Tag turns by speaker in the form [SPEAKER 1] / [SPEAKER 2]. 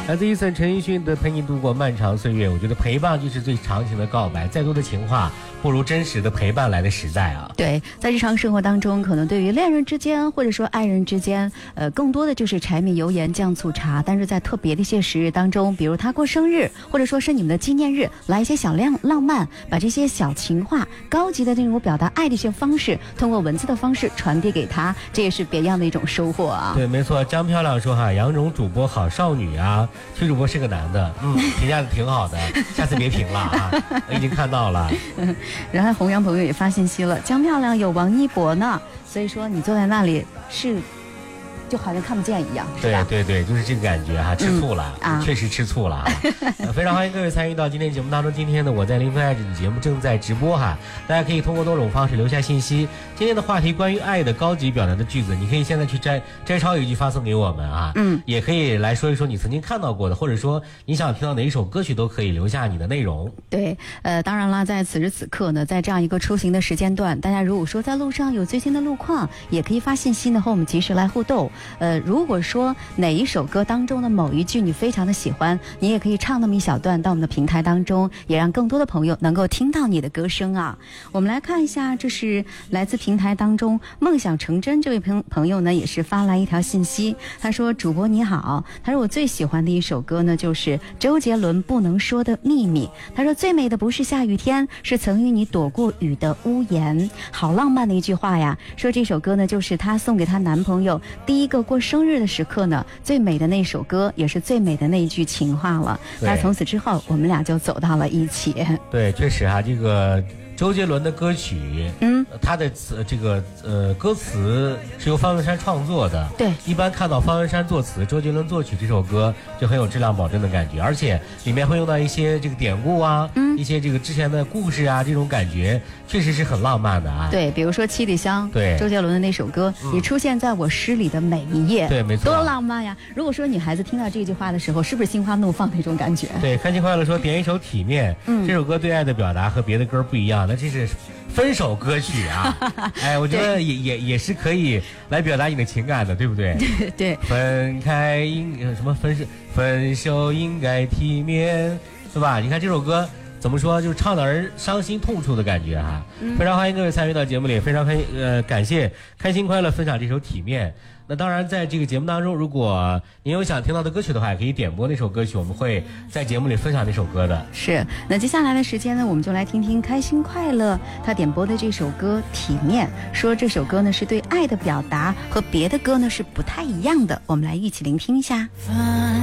[SPEAKER 1] 来自Eason陈奕迅的《陪你度过漫长岁月》，我觉得陪伴就是最长情的告白，再多的情话不如真实的陪伴来的实在啊。
[SPEAKER 2] 对，在日常生活当中，可能对于恋人之间或者说爱人之间，更多的就是柴米油盐酱醋茶，但是在特别的一些时日当中，比如他过生日，或者说是你们的纪念日，来一些小浪漫，把这些小情话、高级的那种表达爱的一些方式，通过文字的方式传递给他，这也是别样的一种收获啊。
[SPEAKER 1] 对，没错。江漂亮说哈，杨蓉主播好少女啊，崔主播是个男的，评价的挺好的，下次别评了啊，我已经看到了。
[SPEAKER 2] 然后弘扬朋友也发信息了，江漂亮有王一博呢，所以说你坐在那里是就好像看不见一样，是吧？
[SPEAKER 1] 对对对，就是这个感觉哈，吃醋了，确实吃醋了啊！非常欢迎各位参与到今天节目当中。今天呢，我在零分爱的节目正在直播哈，大家可以通过多种方式留下信息。今天的话题关于爱的高级表达的句子，你可以现在去摘抄一句发送给我们啊，也可以来说一说你曾经看到过的，或者说你想听到哪一首歌曲都可以留下你的内容。
[SPEAKER 2] 对，当然啦，在此时此刻呢，在这样一个出行的时间段，大家如果说在路上有最新的路况，也可以发信息呢和我们及时来互动。如果说哪一首歌当中的某一句你非常的喜欢，你也可以唱那么一小段到我们的平台当中，也让更多的朋友能够听到你的歌声啊。我们来看一下，这是来自平台当中梦想成真这位朋友呢，也是发来一条信息，他说：主播你好，他说我最喜欢的一首歌呢就是周杰伦不能说的秘密，他说最美的不是下雨天，是曾与你躲过雨的屋檐。好浪漫的一句话呀，说这首歌呢就是她送给她男朋友第一个过生日的时刻呢，最美的那首歌，也是最美的那一句情话了。那从此之后，我们俩就走到了一起。
[SPEAKER 1] 对，确实啊，这个周杰伦的歌曲，他的歌词是由方文山创作的。
[SPEAKER 2] 对，
[SPEAKER 1] 一般看到方文山作词，周杰伦作曲这首歌就很有质量保证的感觉，而且里面会用到一些这个典故啊，一些这个之前的故事啊，这种感觉确实是很浪漫的啊。
[SPEAKER 2] 对，比如说《七里香》，
[SPEAKER 1] 对，
[SPEAKER 2] 周杰伦的那首歌，你出现在我诗里的每一页，
[SPEAKER 1] 对，没错，
[SPEAKER 2] 多浪漫呀！如果说女孩子听到这句话的时候，是不是心花怒放那种感觉？
[SPEAKER 1] 对，开心快乐说点一首《体面》，这首歌对爱的表达和别的歌不一样，那这是分手歌曲啊。哎，我觉得也是可以来表达你的情感的，对不对？
[SPEAKER 2] 对，
[SPEAKER 1] 分开分手应该体面，对吧？你看这首歌怎么说，就是唱的人伤心痛处的感觉哈。非常欢迎各位参与到节目里，非常感谢开心快乐分享这首《体面》。那当然，在这个节目当中，如果您有想听到的歌曲的话，也可以点播那首歌曲，我们会在节目里分享那首歌的。
[SPEAKER 2] 是，那接下来的时间呢，我们就来听听开心快乐他点播的这首歌《体面》，说这首歌呢是对爱的表达，和别的歌呢是不太一样的，我们来一起聆听一下。